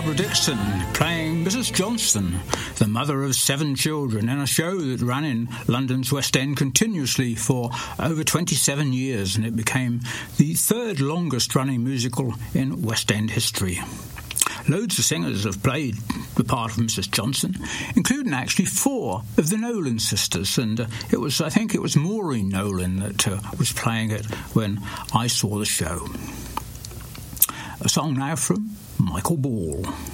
Barbara Dixon playing Mrs. Johnson, the mother of 7 children, in a show that ran in London's West End continuously for over 27 years, and it became the 3rd longest running musical in West End history. Loads of singers have played the part of Mrs. Johnson, including actually 4 of the Nolan sisters, and I think it was Maureen Nolan that was playing it when I saw the show. A song now from Michael Ball.